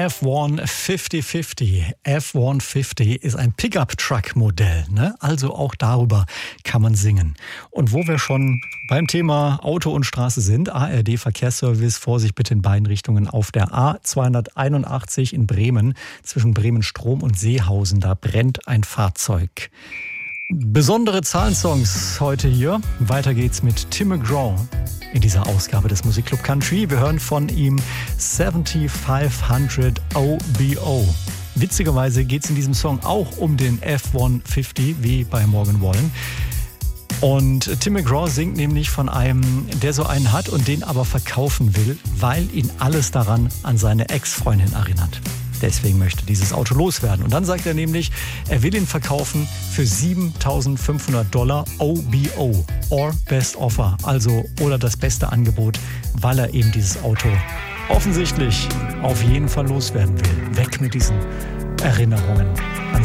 F-150. F-150 ist ein Pickup-Truck-Modell, ne? Also auch darüber kann man singen. Und wo wir schon beim Thema Auto und Straße sind, ARD-Verkehrsservice, Vorsicht bitte in beiden Richtungen auf der A281 in Bremen, zwischen Bremen-Strom und Seehausen, da brennt ein Fahrzeug. Besondere Zahlensongs heute hier. Weiter geht's mit Tim McGraw in dieser Ausgabe des Musikclub Country. Wir hören von ihm 7500 OBO. Witzigerweise geht's in diesem Song auch um den F-150, wie bei Morgan Wallen. Und Tim McGraw singt nämlich von einem, der so einen hat und den aber verkaufen will, weil ihn alles daran an seine Ex-Freundin erinnert. Deswegen möchte dieses Auto loswerden. Und dann sagt er nämlich, er will ihn verkaufen für $7.500 OBO, or Best Offer, also oder das beste Angebot, weil er eben dieses Auto offensichtlich auf jeden Fall loswerden will. Weg mit diesen Erinnerungen.